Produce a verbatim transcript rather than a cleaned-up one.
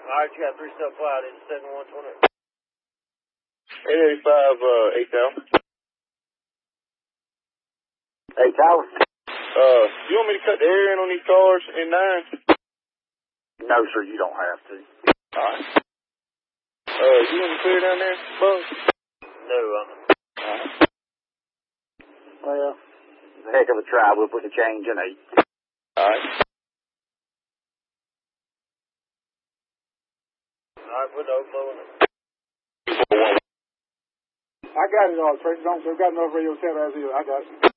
Alright, you got three stuff flight in seven one twenty. eight eighty-five, uh, eight tower. Eight tower? Uh, you want me to cut the air in on these cars in nine? No, sir, you don't have to. Alright. Uh, you want to clear down there, Bug? No, I'm not. Alright. Well, it's a heck of a try. We'll put the change in eight. Alright. Alright, put the overflow in it. I got it all, Tracy. Don't, I've got enough radio set as is. I got it.